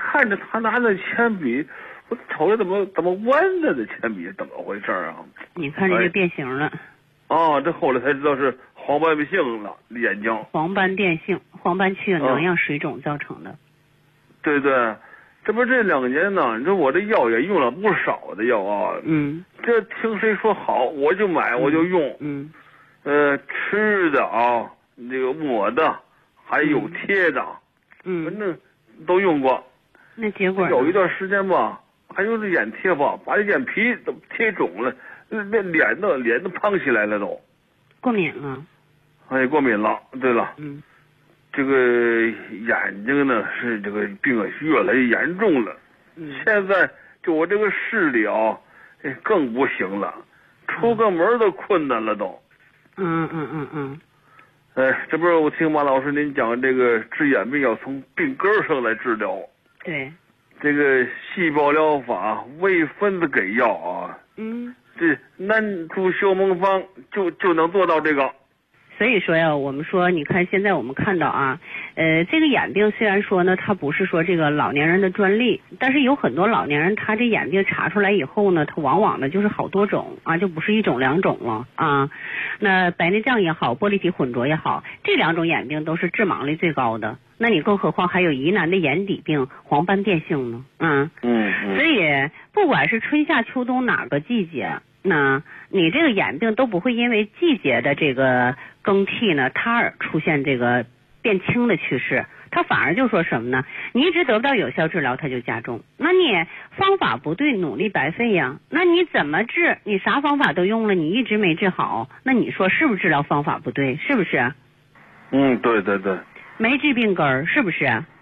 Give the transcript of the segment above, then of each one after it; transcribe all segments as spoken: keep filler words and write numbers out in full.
看着他拿那铅笔，我瞅着怎么怎么弯着的铅笔，怎么回事啊？ 你看这就变形了。 哦，这后来才知道是黄斑性了眼睛。 黄斑变性，黄斑区有能量水肿造成的。 对对，这不这两年呢，你说我这药也用了不少的药啊。 嗯。 这听谁说好，我就买，我就用。 嗯。 呃，吃的啊，那个抹的，还有贴的， 嗯， 反正都用过。 那结果有一段时间吧，还用这眼贴吧，把这眼皮都贴肿了，那那脸都脸都胖起来了都。 过敏了。 哎，过敏了。对了。 嗯。 这个眼睛呢是这个病啊越来越严重了。 嗯。 现在就我这个视力啊，更不行了，出个门都困难了都。 嗯嗯嗯嗯。 哎，这不是我听马老师您讲这个治眼病要从病根上来治疗。 对。 这个细胞疗法、微分子给药啊。 嗯。 这南珠休蒙方就就能做到这个。 所以说呀，我们说，你看现在我们看到啊，呃，这个眼病虽然说呢，它不是说这个老年人的专利，但是有很多老年人他这眼病查出来以后呢，他往往呢就是好多种啊，就不是一种两种了啊。那白内障也好，玻璃体混浊也好，这两种眼病都是致盲率最高的。那你更何况还有疑难的眼底病、黄斑变性呢？啊， 嗯嗯。 所以不管是春夏秋冬哪个季节，那你这个眼病都不会因为季节的这个更替呢，它而出现这个变轻的趋势，它反而就说什么呢？你一直得不到有效治疗，它就加重。那你方法不对，努力白费呀。那你怎么治？你啥方法都用了，你一直没治好，那你说是不是治疗方法不对？是不是？ 嗯，对对对。 没治病根儿，是不是？ 哎。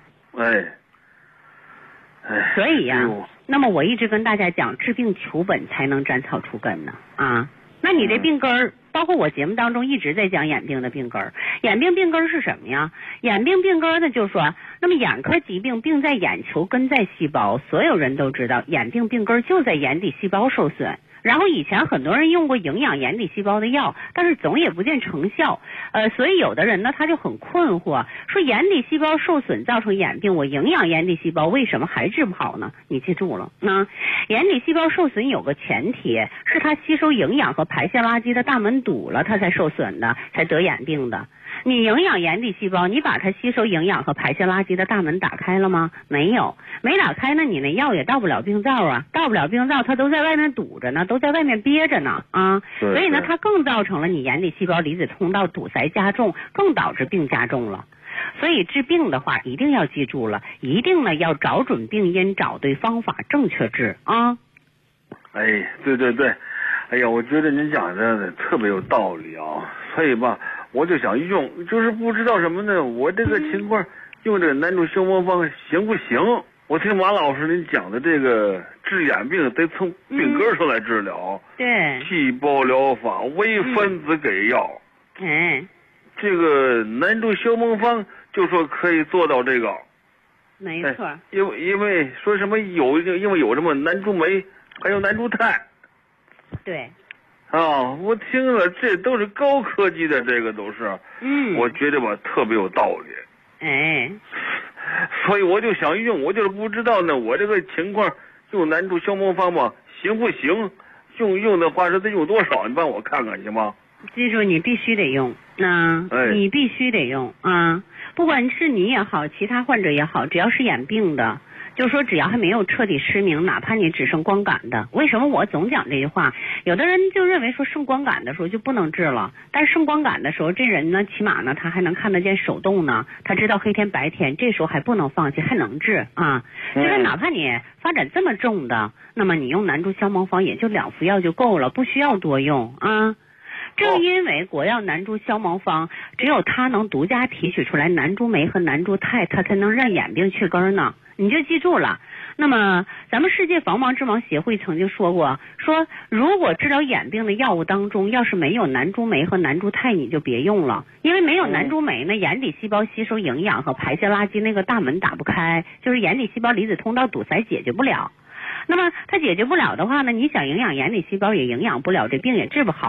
哎。 所以呀、啊，那么我一直跟大家讲，治病求本才能斩草除根呢啊。那你这病根儿，包括我节目当中一直在讲眼病的病根儿。眼病病根儿是什么呀？眼病病根儿呢，就是说，那么眼科疾病病在眼球，根在细胞。所有人都知道，眼病病根儿就在眼底细胞受损。然后以前很多人用过营养眼底细胞的药，但是总也不见成效。呃，所以有的人呢，他就很困惑，说眼底细胞受损造成眼病，我营养眼底细胞为什么还治不好呢？你记住了，那眼底细胞受损有个前提，是它吸收营养和排泄垃圾的大门堵了，它才受损的，才得眼病的。你营养眼底细胞，你把它吸收营养和排泄垃圾的大门打开了吗？没有，没打开，那你那药也到不了病灶啊，到不了病灶，它都在外面堵着呢，都在外面憋着呢啊。所以呢，它更造成了你眼底细胞离子通道堵塞加重，更导致病加重了。所以治病的话，一定要记住了，一定呢要找准病因，找对方法，正确治啊。 哎，对对对，哎呀，我觉得您讲的特别有道理啊，所以吧。我就想用，就是不知道什么呢。我这个情况用这个南珠休蒙方行不行？我听马老师您讲的这个治眼病得从病根上来治疗， 嗯、对， 细胞疗法、微分子给药， 哎、嗯， 这个南珠休蒙方就说可以做到这个， 没错。哎、 因为因为说什么有因为有什么南珠酶，还有南珠肽， 对。 啊，我听了，这都是高科技的，这个都是， 嗯， 我觉得吧特别有道理， 哎， 所以我就想用，我就是不知道呢，我这个情况用南珠休蒙方吧行不行？用用的话是得用多少？你帮我看看行吗？ 记住，你必须得用，那、呃哎、你必须得用啊！不管是你也好，其他患者也好，只要是眼病的。就是说，只要还没有彻底失明，哪怕你只剩光感的，为什么我总讲这句话？有的人就认为说剩光感的时候就不能治了，但是剩光感的时候，这人呢，起码呢，他还能看得见手动呢，他知道黑天白天，这时候还不能放弃，还能治啊。就是哪怕你发展这么重的，那么你用南珠消盲方也就两服药就够了，不需要多用啊。正因为国药南珠消盲方只有它能独家提取出来南珠酶和南珠肽，它才能让眼病去根呢。你就记住了。那么咱们世界防盲治盲协会曾经说过，说如果治疗眼病的药物当中要是没有南珠酶和南珠肽，你就别用了，因为没有南珠酶呢，眼底细胞吸收营养和排泄垃圾那个大门打不开，就是眼底细胞离子通道堵塞解决不了。那么它解决不了的话呢，你想营养眼底细胞也营养不了，这病也治不好。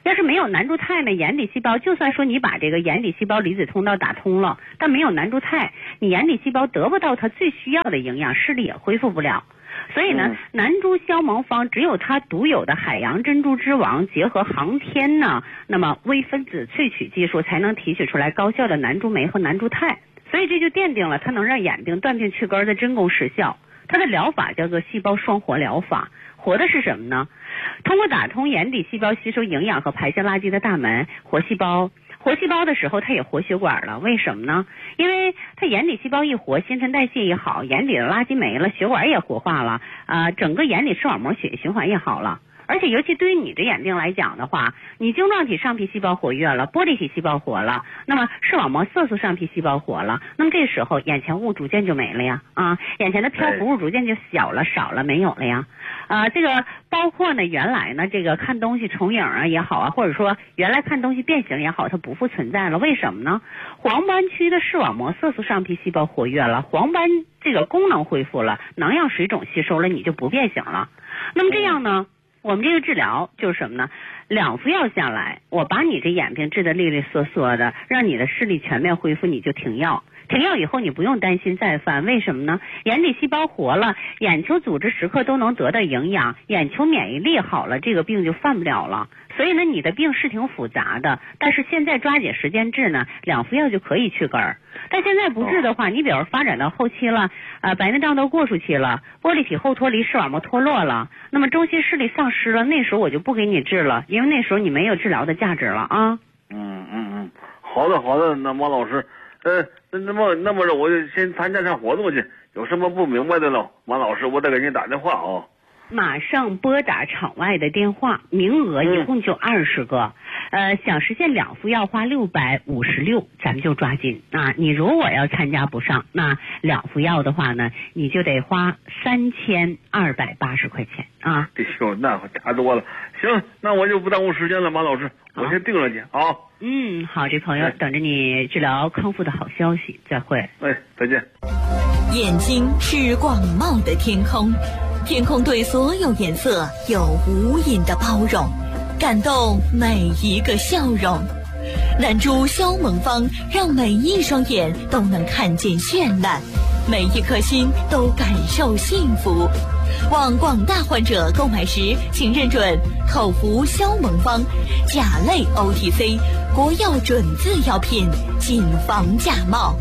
要是没有男珠肽呢，眼底细胞就算说你把这个眼底细胞离子通道打通了，但没有男珠肽，你眼底细胞得不到它最需要的营养，视力也恢复不了。所以呢， 嗯、 男珠消蒙方只有它独有的海洋珍珠之王结合航天呢，那么微分子萃取技术才能提取出来高效的男珠酶和男珠肽。所以这就奠定了它能让眼病断病去根的真功实效。它的疗法叫做细胞双活疗法，活的是什么呢？通过打通眼底细胞吸收营养和排泄垃圾的大门，活细胞活细胞的时候它也活血管了。为什么呢？因为它眼底细胞一活，新陈代谢也好，眼底的垃圾没了，血管也活化了，啊、呃，整个眼底视网膜血液循环也好了。而且尤其对于你这眼病来讲的话，你晶状体上皮细胞活跃了，玻璃体细胞活了，那么视网膜色素上皮细胞活了，那么这时候眼前物逐渐就没了呀，啊，眼前的漂浮物逐渐就小了、少了、没有了呀，啊，这个包括呢原来呢这个看东西重影啊也好啊，或者说原来看东西变形也好，它不复存在了。为什么呢？黄斑区的视网膜色素上皮细胞活跃了，黄斑这个功能恢复了，能量水肿吸收了，你就不变形了。那么这样呢？我们这个治疗就是什么呢？两副药下来，我把你这眼病治得利利索索的，让你的视力全面恢复，你就停药。停药以后你不用担心再犯，为什么呢？眼底细胞活了，眼球组织时刻都能得到营养，眼球免疫力好了，这个病就犯不了了。所以呢，你的病是挺复杂的，但是现在抓紧时间治呢，两副药就可以去根儿。但现在不治的话，你比如发展到后期了，呃，白内障都过渡期了，玻璃体后脱离，视网膜脱落了，那么中心视力丧失了，那时候我就不给你治了，因为那时候你没有治疗的价值了啊。 嗯嗯嗯，好的好的，那马老师，呃，那么那么着我就先参加场活动去，有什么不明白的了，马老师我再给您打电话啊。 马上拨打场外的电话，名额一共就二十个，嗯、呃，想实现两副药花六百五十六，咱们就抓紧啊！你如果要参加不上，那两副药的话呢，你就得花三千二百八十块钱啊！ 哎呦，那差多了。行，那我就不耽误时间了，马老师，我先定了去啊。 嗯，好，这朋友等着你治疗康复的好消息，再会。 哎，再见。 眼睛是广袤的天空。天空对所有颜色有无垠的包容，感动每一个笑容。男珠消蒙方让每一双眼都能看见绚烂，每一颗心都感受幸福。望广大患者购买时，请认准口服消蒙方，甲类 O T C， 国药准字药品，谨防假冒。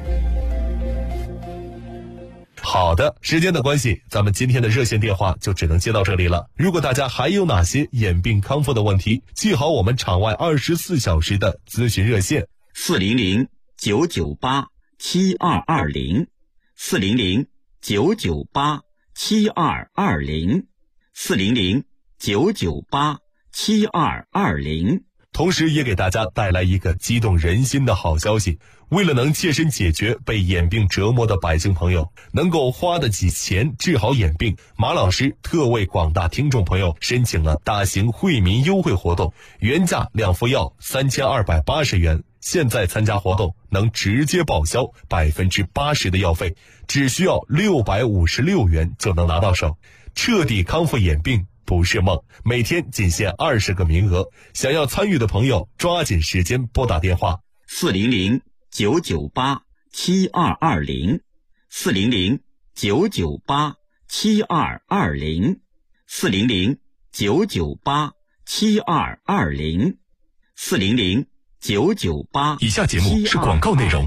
好的，时间的关系，咱们今天的热线电话就只能接到这里了。如果大家还有哪些眼病康复的问题，记好我们场外二十四小时的咨询热线： 四零零九九八七二二零，四零零九九八七二二零，四零零九九八七二二零。 同时也给大家带来一个激动人心的好消息，为了能切身解决被眼病折磨的百姓朋友能够花得起钱治好眼病，马老师特为广大听众朋友申请了大型惠民优惠活动，原价两副药三千二百八十元，现在参加活动能直接报销百分之八十的药费，只需要六百五十六元就能拿到手，彻底康复眼病不是梦，每天仅限二十个名额，想要参与的朋友抓紧时间拨打电话四零零九九八七二二零，四零零九九八七二二零，四零零九九八七二二零，四零零九九八。 以下节目是广告内容。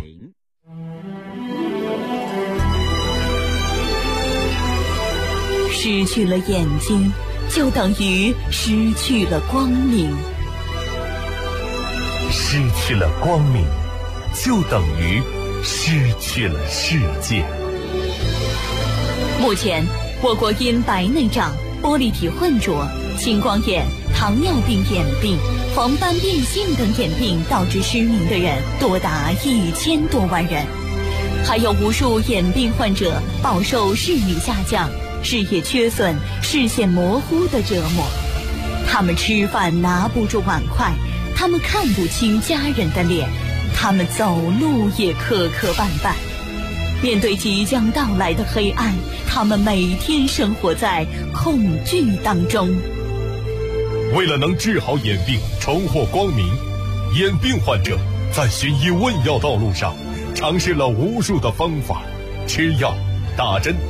失去了眼睛，就等于失去了光明。 失去了光明，就等于失去了世界。 目前，我国因白内障、玻璃体混浊、青光眼、糖尿病眼病、黄斑变性等眼病导致失明的人多达一千多万人，还有无数眼病患者饱受视力下降、视野缺损、视线模糊的折磨。他们吃饭拿不住碗筷，他们看不清家人的脸，他们走路也磕磕绊绊。面对即将到来的黑暗，他们每天生活在恐惧当中。 为了能治好眼病，重获光明，眼病患者在寻医问药道路上尝试了无数的方法，吃药、打针、